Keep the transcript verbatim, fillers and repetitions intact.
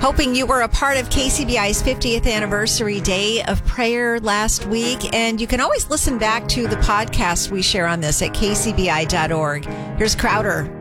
Hoping you were a part of K C B I's fiftieth anniversary day of prayer last week. And you can always listen back to the podcast we share on this at k c b i dot org. Here's Crowder.